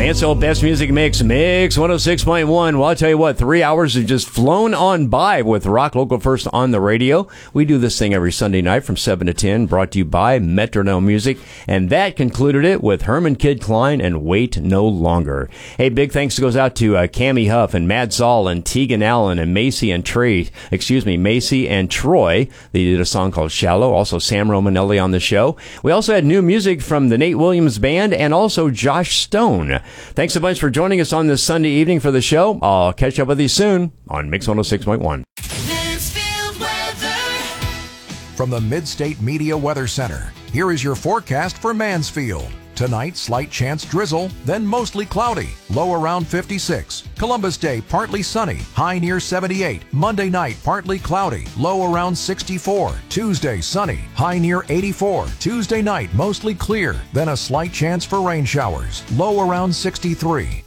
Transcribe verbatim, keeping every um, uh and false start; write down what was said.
Mansell Best Music Mix, Mix one oh six point one. Well, I'll tell you what, three hours have just flown on by with Rock Local First on the radio. We do this thing every Sunday night from seven to ten, brought to you by Metronome Music. And that concluded it with Herman Kid Klein and Wait No Longer. Hey, big thanks goes out to uh, Cammie Huff and Mad Saul and Tegan Allen and Macy and Trey, excuse me, Macy and Troy. They did a song called Shallow. Also, Sam Romanelli on the show. We also had new music from the Nate Williams Band and also Josh Stone. Thanks a bunch for joining us on this Sunday evening for the show. I'll catch up with you soon on Mix one oh six point one. Mansfield weather. From the Mid-State Media Weather Center, here is your forecast for Mansfield. Tonight, slight chance drizzle, then mostly cloudy, low around fifty-six. Columbus Day, partly sunny, high near seventy-eight. Monday night, partly cloudy, low around sixty-four. Tuesday, sunny, high near eighty-four. Tuesday night, mostly clear, then a slight chance for rain showers, low around sixty-three.